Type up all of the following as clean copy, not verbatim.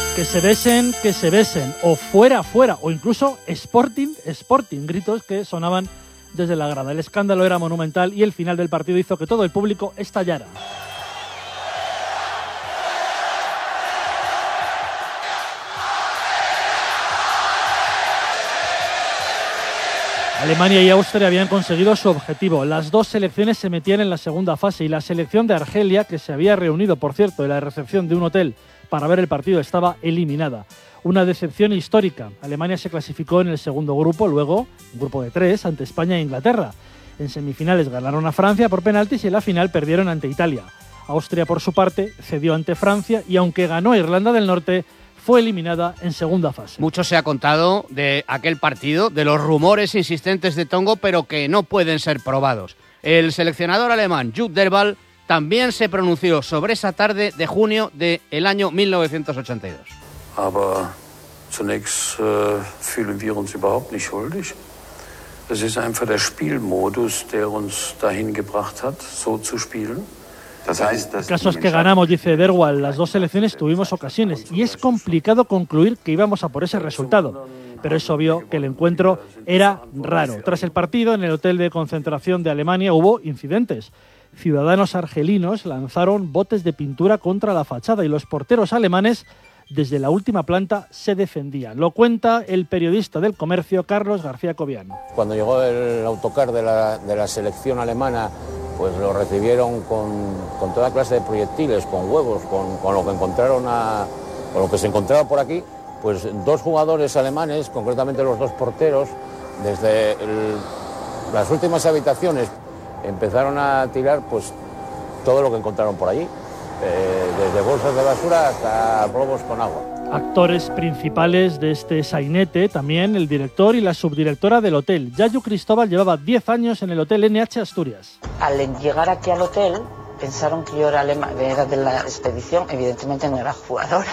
Que se besen, o fuera, o incluso Sporting, gritos que sonaban desde la grada. El escándalo era monumental y el final del partido hizo que todo el público estallara. Alemania y Austria habían conseguido su objetivo. Las dos selecciones se metían en la segunda fase y la selección de Argelia, que se había reunido, por cierto, en la recepción de un hotel para ver el partido, estaba eliminada. Una decepción histórica. Alemania se clasificó en el segundo grupo, luego un grupo de 3 ante España e Inglaterra. En semifinales ganaron a Francia por penaltis y en la final perdieron ante Italia. Austria, por su parte, cedió ante Francia y aunque ganó Irlanda del Norte, fue eliminada en segunda fase. Mucho se ha contado de aquel partido, de los rumores insistentes de Tongo, pero que no pueden ser probados. El seleccionador alemán Jupp Derwall también se pronunció sobre esa tarde de junio del año 1982. Aber zunächst fühlen wir uns überhaupt nicht schuldig. Es ist einfach der Spielmodus, der uns dahin gebracht hat, so zu spielen. El caso es que ganamos, dice Derwall. Las dos selecciones tuvimos ocasiones y es complicado concluir que íbamos a por ese resultado. Pero es obvio que el encuentro era raro. Tras el partido, en el hotel de concentración de Alemania hubo incidentes. Ciudadanos argelinos lanzaron botes de pintura contra la fachada y los porteros alemanes desde la última planta se defendían. Lo cuenta el periodista del Comercio, Carlos García Cobian. Cuando llegó el autocar de la selección alemana, pues lo recibieron con toda clase de proyectiles, con huevos, con lo que encontraron con lo que se encontraba por aquí. Pues dos jugadores alemanes, concretamente los dos porteros, desde las últimas habitaciones empezaron a tirar pues todo lo que encontraron por allí, desde bolsas de basura hasta globos con agua. Actores principales de este sainete, también el director y la subdirectora del hotel. Yayu Cristóbal llevaba 10 años en el hotel NH Asturias. Al llegar aquí al hotel, pensaron que yo era de la expedición, evidentemente no era jugadora,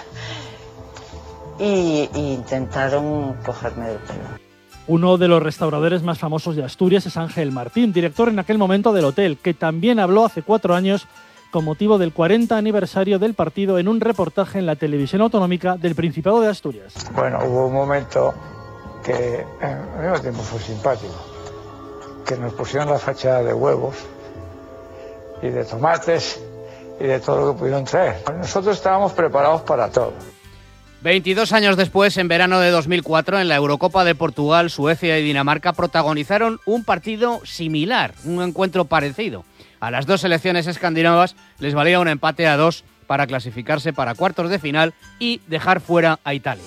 y intentaron cogerme del pelo. Uno de los restauradores más famosos de Asturias es Ángel Martín, director en aquel momento del hotel, que también habló hace 4 años con motivo del 40 aniversario del partido en un reportaje en la televisión autonómica del Principado de Asturias. Bueno, hubo un momento que al mismo tiempo fue simpático, que nos pusieron la fachada de huevos y de tomates y de todo lo que pudieron traer. Nosotros estábamos preparados para todo. 22 años después, en verano de 2004, en la Eurocopa de Portugal, Suecia y Dinamarca protagonizaron un partido similar, un encuentro parecido. A las dos selecciones escandinavas les valía un empate a 2 para clasificarse para cuartos de final y dejar fuera a Italia.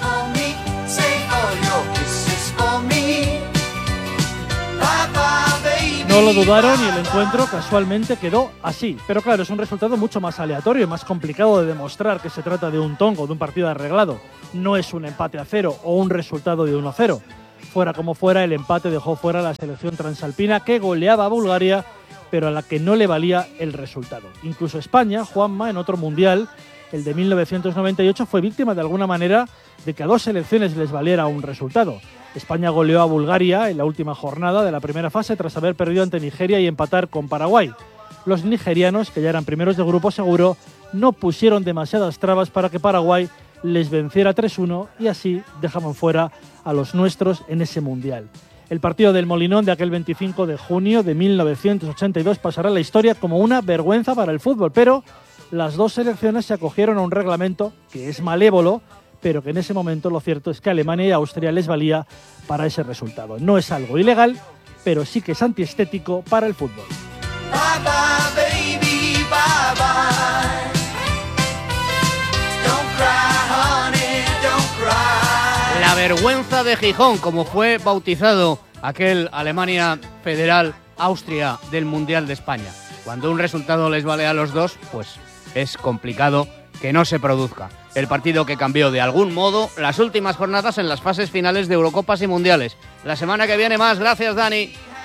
No lo dudaron y el encuentro casualmente quedó así. Pero claro, es un resultado mucho más aleatorio y más complicado de demostrar que se trata de un tongo, de un partido arreglado. No es un empate a 0 o un resultado de 1-0. Fuera como fuera, el empate dejó fuera a la selección transalpina que goleaba a Bulgaria, pero a la que no le valía el resultado. Incluso España, Juanma, en otro mundial, el de 1998, fue víctima de alguna manera de que a dos selecciones les valiera un resultado. España goleó a Bulgaria en la última jornada de la primera fase tras haber perdido ante Nigeria y empatar con Paraguay. Los nigerianos, que ya eran primeros de grupo seguro, no pusieron demasiadas trabas para que Paraguay les venciera 3-1 y así dejaban fuera a los nuestros en ese mundial. El partido del Molinón de aquel 25 de junio de 1982 pasará a la historia como una vergüenza para el fútbol, pero las dos selecciones se acogieron a un reglamento que es malévolo, pero que en ese momento lo cierto es que Alemania y Austria les valía para ese resultado. No es algo ilegal, pero sí que es antiestético para el fútbol. Bye bye, baby, bye bye. Don't cry, honey, don't cry. La vergüenza de Gijón, como fue bautizado aquel Alemania Federal Austria del Mundial de España. Cuando un resultado les vale a los dos, pues es complicado que no se produzca. El partido que cambió de algún modo las últimas jornadas en las fases finales de Eurocopas y Mundiales. La semana que viene más. Gracias, Dani.